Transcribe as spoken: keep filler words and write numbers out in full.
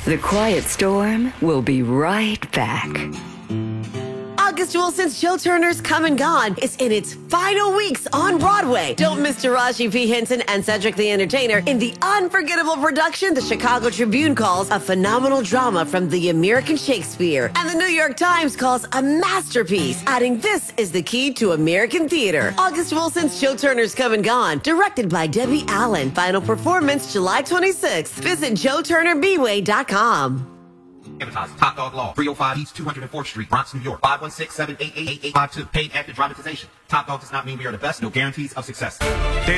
The Quiet Storm will be right back. August Wilson's Joe Turner's Come and Gone is in its final weeks on Broadway. Don't miss Taraji P. Henson and Cedric the Entertainer in the unforgettable production the Chicago Tribune calls a phenomenal drama from the American Shakespeare, and the New York Times calls a masterpiece, adding this is the key to American theater. August Wilson's Joe Turner's Come and Gone, directed by Debbie Allen. Final performance July twenty-sixth. Visit joe turner b way dot com. Advertising. Top Dog Law. three oh five East two hundred fourth Street, Bronx, New York. five one six, seven eight eight, eight eight five two. Paid after dramatization. Top Dog does not mean we are the best. No guarantees of success.